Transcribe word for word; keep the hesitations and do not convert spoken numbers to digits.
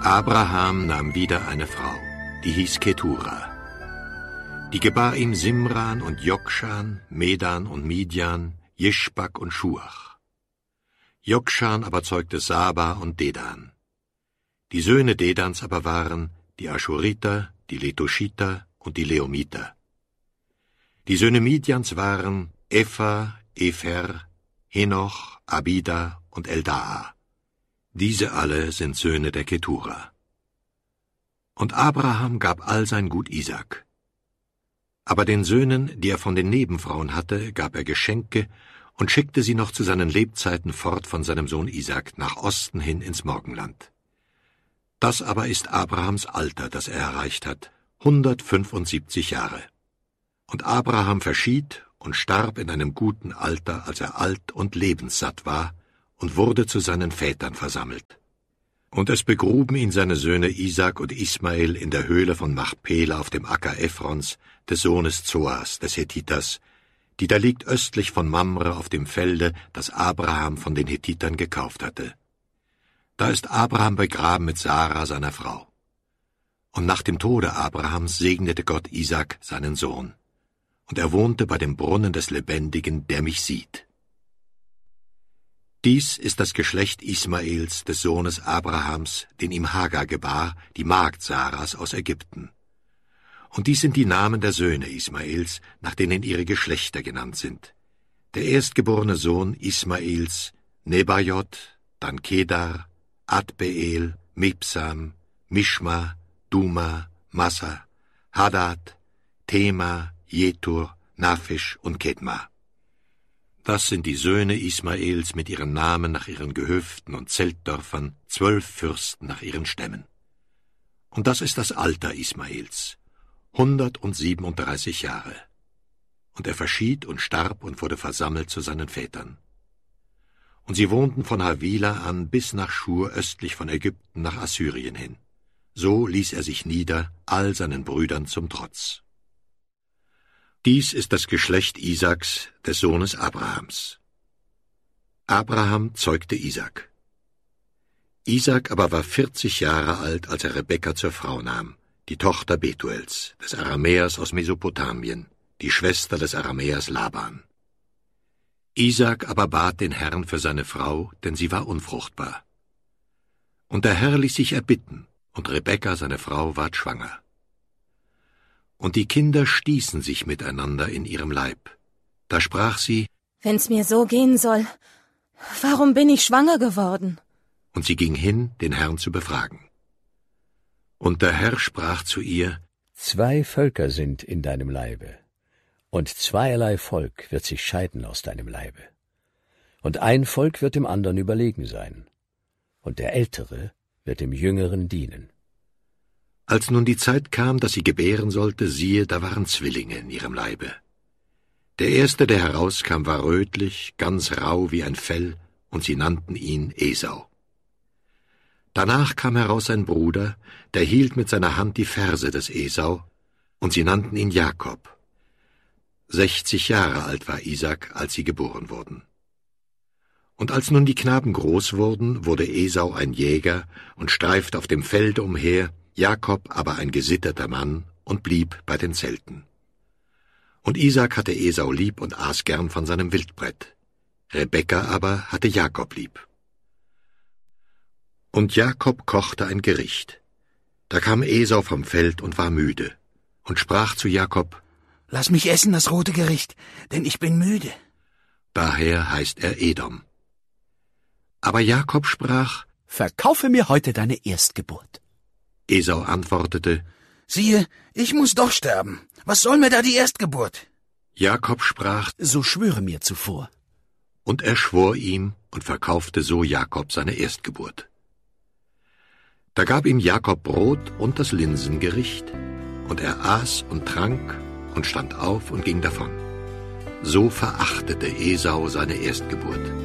Abraham nahm wieder eine Frau, die hieß Ketura. Die gebar ihm Simran und Jokshan, Medan und Midian, Jischbak und Schuach. Jokshan aber zeugte Saba und Dedan. Die Söhne Dedans aber waren die Aschuriter, die Letoschiter und die Leomiter. Die Söhne Midians waren Epha, Epher, Henoch, Abida und Eldaa. Diese alle sind Söhne der Ketura. Und Abraham gab all sein Gut Isaak. Aber den Söhnen, die er von den Nebenfrauen hatte, gab er Geschenke und schickte sie noch zu seinen Lebzeiten fort von seinem Sohn Isaak nach Osten hin ins Morgenland. Das aber ist Abrahams Alter, das er erreicht hat, hundertfünfundsiebzig Jahre. Und Abraham verschied und starb in einem guten Alter, als er alt und lebenssatt war, und wurde zu seinen Vätern versammelt. Und es begruben ihn seine Söhne Isaak und Ismael in der Höhle von Machpela auf dem Acker Ephrons, des Sohnes Zoas, des Hethiters, die da liegt östlich von Mamre auf dem Felde, das Abraham von den Hethitern gekauft hatte. Da ist Abraham begraben mit Sarah, seiner Frau. Und nach dem Tode Abrahams segnete Gott Isaak, seinen Sohn. Und er wohnte bei dem Brunnen des Lebendigen, der mich sieht. Dies ist das Geschlecht Ismaels, des Sohnes Abrahams, den ihm Hagar gebar, die Magd Sarahs aus Ägypten. Und dies sind die Namen der Söhne Ismaels, nach denen ihre Geschlechter genannt sind. Der erstgeborene Sohn Ismaels, Nebajot, dann Kedar, Adbeel, Mibsam, Mishma, Duma, Massa, Hadad, Tema, Jetur, Naphish und Kedma. Das sind die Söhne Ismaels mit ihren Namen nach ihren Gehöften und Zeltdörfern, zwölf Fürsten nach ihren Stämmen. Und das ist das Alter Ismaels, hundertsiebenunddreißig Jahre. Und er verschied und starb und wurde versammelt zu seinen Vätern. Und sie wohnten von Havila an bis nach Schur östlich von Ägypten nach Assyrien hin. So ließ er sich nieder, all seinen Brüdern zum Trotz. Dies ist das Geschlecht Isaaks, des Sohnes Abrahams. Abraham zeugte Isaak. Isaak aber war vierzig Jahre alt, als er Rebekka zur Frau nahm, die Tochter Betuels, des Aramäers aus Mesopotamien, die Schwester des Aramäers Laban. Isaak aber bat den Herrn für seine Frau, denn sie war unfruchtbar. Und der Herr ließ sich erbitten, und Rebekka, seine Frau, ward schwanger. Und die Kinder stießen sich miteinander in ihrem Leib. Da sprach sie: Wenn's mir so gehen soll, warum bin ich schwanger geworden? Und sie ging hin, den Herrn zu befragen. Und der Herr sprach zu ihr: Zwei Völker sind in deinem Leibe, und zweierlei Volk wird sich scheiden aus deinem Leibe. Und ein Volk wird dem anderen überlegen sein, und der Ältere wird dem Jüngeren dienen. Als nun die Zeit kam, dass sie gebären sollte, siehe, da waren Zwillinge in ihrem Leibe. Der erste, der herauskam, war rötlich, ganz rau wie ein Fell, und sie nannten ihn Esau. Danach kam heraus sein Bruder, der hielt mit seiner Hand die Ferse des Esau, und sie nannten ihn Jakob. Sechzig Jahre alt war Isaak, als sie geboren wurden. Und als nun die Knaben groß wurden, wurde Esau ein Jäger und streifte auf dem Felde umher, Jakob aber ein gesitterter Mann und blieb bei den Zelten. Und Isaak hatte Esau lieb und aß gern von seinem Wildbrett. Rebekka aber hatte Jakob lieb. Und Jakob kochte ein Gericht. Da kam Esau vom Feld und war müde und sprach zu Jakob: Lass mich essen das rote Gericht, denn ich bin müde. Daher heißt er Edom. Aber Jakob sprach: Verkaufe mir heute deine Erstgeburt. Esau antwortete: Siehe, ich muß doch sterben. Was soll mir da die Erstgeburt? Jakob sprach: So schwöre mir zuvor. Und er schwor ihm und verkaufte so Jakob seine Erstgeburt. Da gab ihm Jakob Brot und das Linsengericht, und er aß und trank und stand auf und ging davon. So verachtete Esau seine Erstgeburt.